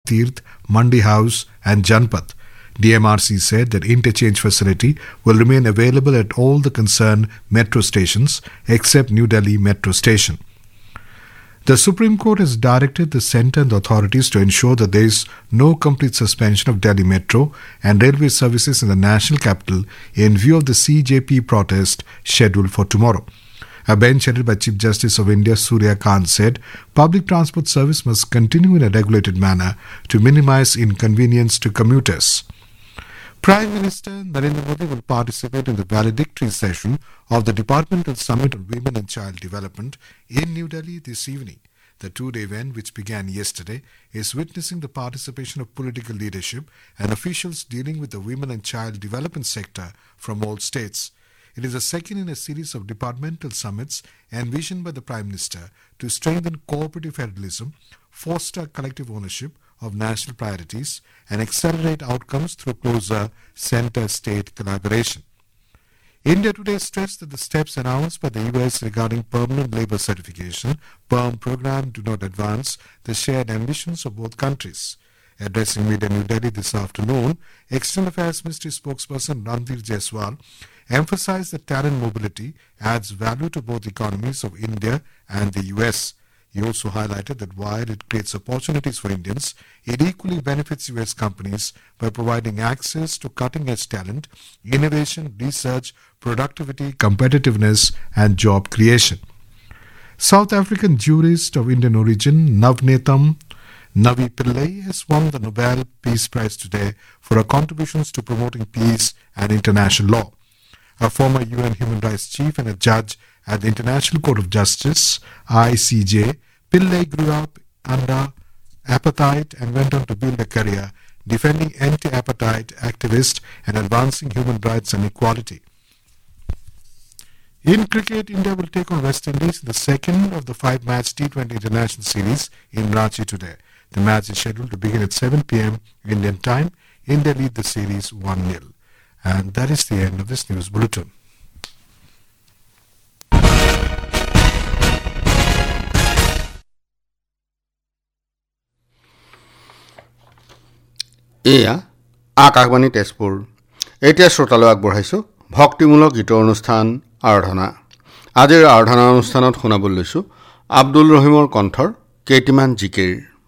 Tirth, Mandi House and Janpath. DMRC said that interchange facility will remain available at all the concerned metro stations except New Delhi Metro Station. The Supreme Court has directed the centre and the authorities to ensure that there is no complete suspension of Delhi Metro and railway services in the national capital in view of the CJP protest scheduled for tomorrow. A bench headed by Chief Justice of India Surya Kant said public transport service must continue in a regulated manner to minimize inconvenience to commuters. Prime Minister Narendra Modi will participate in the valedictory session of the Departmental Summit on Women and Child Development in New Delhi this evening. The two-day event, which began yesterday, is witnessing the participation of political leadership and officials dealing with the women and child development sector from all states. It is the second in a series of departmental summits envisioned by the Prime Minister to strengthen cooperative federalism, foster collective ownership of national priorities, and accelerate outcomes through closer centre-state collaboration. India today stressed that the steps announced by the US regarding permanent labour certification (PERM) program do not advance the shared ambitions of both countries. Addressing media in New Delhi this afternoon, External Affairs Ministry spokesperson Ranveer Jaiswal emphasized that talent mobility adds value to both economies of India and the US. He also highlighted that while it creates opportunities for Indians, it equally benefits US companies by providing access to cutting-edge talent, innovation, research, productivity, competitiveness, and job creation. South African jurist of Indian origin Navnetam Navi Pillai has won the Nobel Peace Prize today for her contributions to promoting peace and international law. A former UN Human Rights Chief and a judge at the International Court of Justice, ICJ, Pillai grew up under apartheid and went on to build a career defending anti-apartheid activists and advancing human rights and equality. In cricket, India will take on West Indies in the second of the 5-match T20 International Series in Ranchi today. The match is scheduled to begin at 7 p.m. Indian time. India lead the series 1-0. And that is the end of this news bulletin. এয়া আকাশবাণী তেজপুৰ এতিয়া শ্ৰোতালৈ আগবঢ়াইছোঁ ভক্তিমূলক গীতৰ অনুষ্ঠান আৰাধনা আজিৰ আৰাধনা অনুষ্ঠানত শুনাবলৈ লৈছোঁ আব্দুল ৰহিমৰ কণ্ঠৰ কেইটিমান জিকিৰ